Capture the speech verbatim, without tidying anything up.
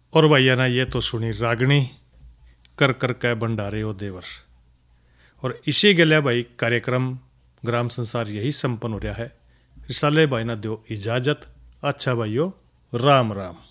और भैया ना ये तो सुनी रागणी कर कर कै भंडारे ओ देवर। और इसी गल्या भाई कार्यक्रम ग्राम संसार यही संपन्न हो रहा है। रिसाले भाई ना दो इजाजत। अच्छा भाइयों, राम राम।